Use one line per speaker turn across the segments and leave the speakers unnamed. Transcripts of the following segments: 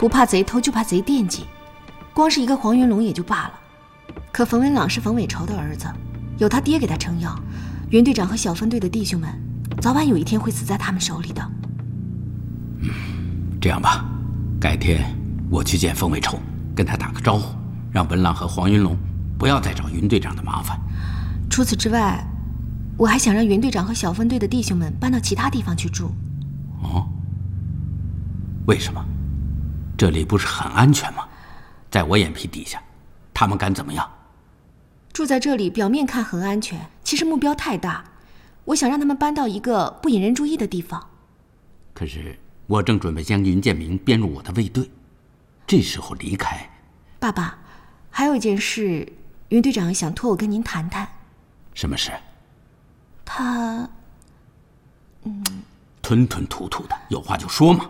不怕贼偷，就怕贼惦记。光是一个黄云龙也就罢了，可冯文朗是冯伟仇的儿子，有他爹给他撑腰，云队长和小分队的弟兄们，早晚有一天会死在他们手里的。
这样吧，改天我去见冯伟仇，跟他打个招呼，让文朗和黄云龙不要再找云队长的麻烦。
除此之外，我还想让云队长和小分队的弟兄们搬到其他地方去住。
哦，为什么？这里不是很安全吗？在我眼皮底下，他们敢怎么样？
住在这里表面看很安全，其实目标太大。我想让他们搬到一个不引人注意的地方。
可是我正准备将云建明编入我的卫队，这时候离开。
爸爸，还有一件事，云队长想托我跟您谈谈。
什么事？
他，
吞吞吐吐的，有话就说嘛。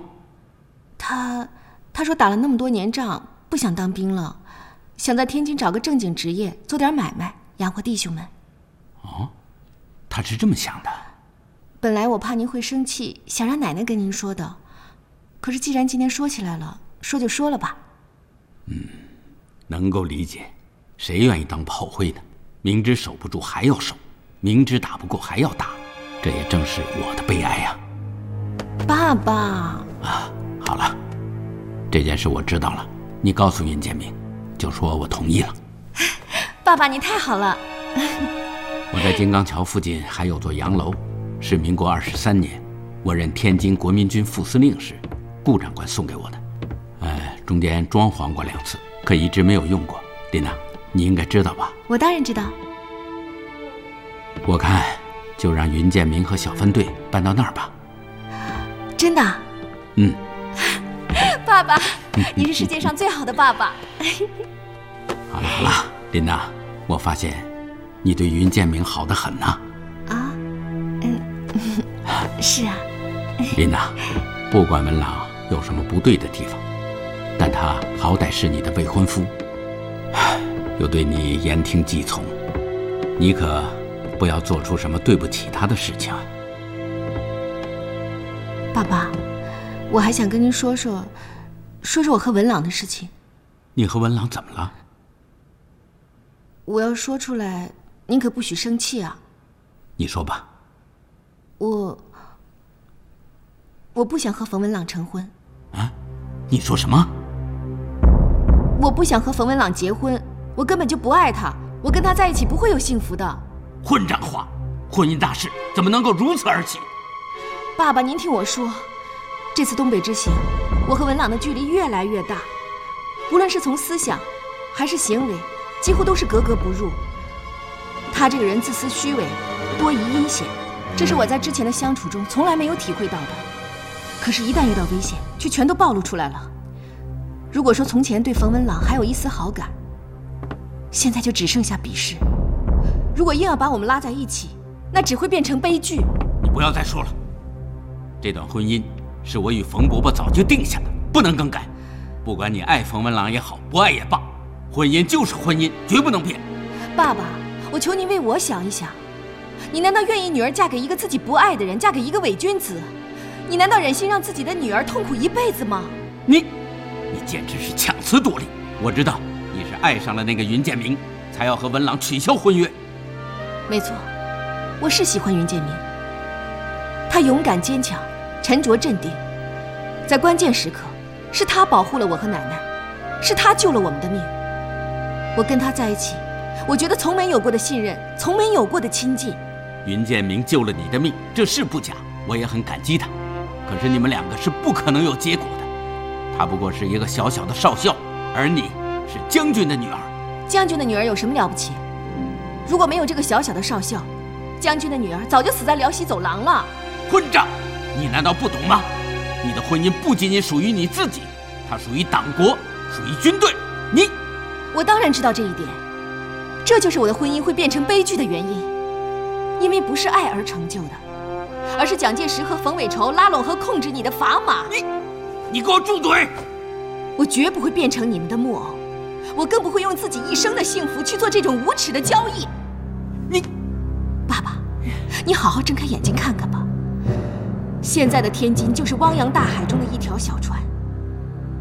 他说打了那么多年仗，不想当兵了，想在天津找个正经职业，做点买卖，养活弟兄们。
哦，他是这么想的。
本来我怕您会生气，想让奶奶跟您说的，可是既然今天说起来了，说就说了吧。
能够理解，谁愿意当炮灰呢？明知守不住还要守，明知打不过还要打，这也正是我的悲哀呀。
爸爸
啊，好了，这件事我知道了，你告诉云建明，就说我同意了。
爸爸，你太好了。
我在金刚桥附近还有座洋楼，是民国23年我任天津国民军副司令时顾长官送给我的。中间装潢过2次，可一直没有用过。琳娜，你应该知道吧？
我当然知道。
我看就让云建明和小分队搬到那儿吧。
真的？爸爸，你是世界上最好的爸爸。
好了好了，琳娜，我发现你对云建明好得很呐。
啊，是啊。
琳娜，不管文朗有什么不对的地方，但他好歹是你的未婚夫，又对你言听计从，你可不要做出什么对不起他的事情啊。
爸爸，我还想跟您说说我和文朗的事情。
你和文朗怎么了？
我要说出来，您可不许生气啊。
你说吧。
我不想和冯文朗成婚。
啊？你说什么？
我不想和冯文朗结婚，我根本就不爱他，我跟他在一起不会有幸福的。
混账话！婚姻大事怎么能够如此而起？
爸爸，您听我说，这次东北之行，我和文朗的距离越来越大，无论是从思想还是行为，几乎都是格格不入。他这个人自私虚伪，多疑阴险，这是我在之前的相处中从来没有体会到的。可是，一旦遇到危险，却全都暴露出来了。如果说从前对冯文朗还有一丝好感，现在就只剩下鄙视。如果硬要把我们拉在一起，那只会变成悲剧。
你不要再说了，这段婚姻是我与冯伯伯早就定下的，不能更改。不管你爱冯文朗也好，不爱也罢，婚姻就是婚姻，绝不能变。
爸爸，我求您为我想一想，你难道愿意女儿嫁给一个自己不爱的人，嫁给一个伪君子？你难道忍心让自己的女儿痛苦一辈子吗？
你简直是强词夺理！我知道你是爱上了那个云建明，才要和文朗取消婚约。
没错，我是喜欢云建明。他勇敢坚强，沉着镇定，在关键时刻，是他保护了我和奶奶，是他救了我们的命。我跟他在一起，我觉得从没有过的信任，从没有过的亲近。
云建明救了你的命，这是不假，我也很感激他。可是你们2个是不可能有结果的。他不过是一个小小的少校，而你是将军的女儿。
将军的女儿有什么了不起？如果没有这个小小的少校，将军的女儿早就死在辽西走廊了。
混账！你难道不懂吗？你的婚姻不仅仅属于你自己，它属于党国，属于军队。
我当然知道这一点，这就是我的婚姻会变成悲剧的原因。因为不是爱而成就的，而是蒋介石和冯伟仇拉拢和控制你的砝码。
你给我住嘴！
我绝不会变成你们的木偶，我更不会用自己一生的幸福去做这种无耻的交易。爸爸，你好好睁开眼睛看看吧。现在的天津就是汪洋大海中的一条小船，